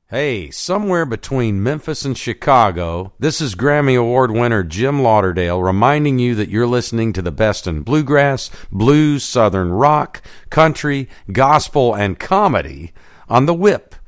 Hey, somewhere between Memphis and Chicago, this is Grammy Award winner Jim Lauderdale reminding you that you're listening to the best in bluegrass, blues, southern rock, country, gospel, and comedy on The Whip,